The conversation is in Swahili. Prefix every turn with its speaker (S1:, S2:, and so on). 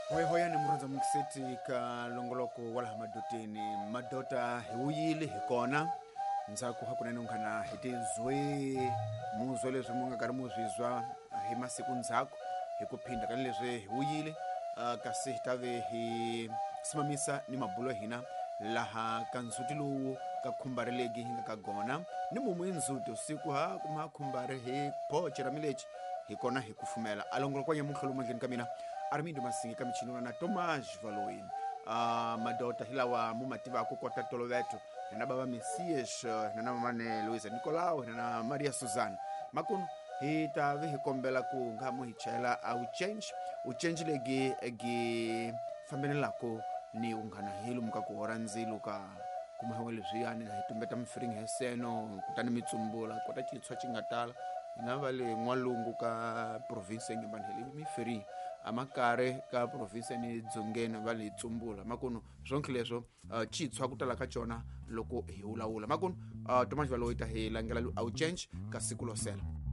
S1: Hoyani muranza mukiseti ka longoloko wala madoteni madota hiuyili hikona nzaku hakunene unkhana hitizwe muzwe leswi munga kari muzwizwa hi masiku ndzhaku hi kuphinda kani leswi hiuyili kasi hitave hi simamisa ni mabulo hina laha ka nzuti lowu ka khumbareleki hi nga ka gona ni mumwe nzuti usiku ha kuma khumbare hi phochera milechi hi kona hi kufumela alongoloko wa nyamuhla lumandleni ka mina Armindo Masingi ka michini na Thomas Valoyi madota hilawa mumativa kukota tolo vetu na baba Messias na mane Luisa Nicolao na Maria Suzana makunu hitave hikombela ku ngamu hichela au change legi fambene lako ni ungana hilu mkaku oranzilu ka kumahwele ziyani na hitumbeta mfiringi heseno kutani mitsumbula kota chitswa chingatala inavale ngwalungu ka province ngembani hili mifiri amakare ka province ni dzongeni vale tsumbula makunu zonke lezo chitswa kutala ka chona loko hi ulawula makunu Thomas Valoyi ta hi langela au change ka siku lo sela